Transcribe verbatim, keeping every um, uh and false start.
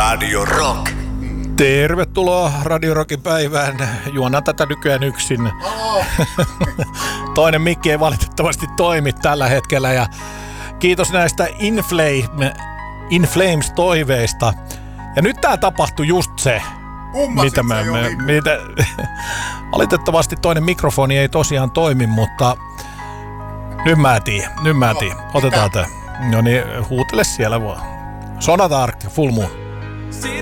Radio Rock. Tervetuloa Radio Rockin päivään. Juonnan tätä nykyään yksin. Oh. Toinen mikki ei valitettavasti toimi tällä hetkellä. Ja kiitos näistä Inflame, Inflames-toiveista. Ja nyt tää tapahtui just se. Mitä mä, me, mitä, valitettavasti toinen mikrofoni ei tosiaan toimi, mutta nyt mä tiedän, nyt mä tiedän. Otetaan tää. No niin, huutele siellä vaan. Sonata Arctic, Full Moon.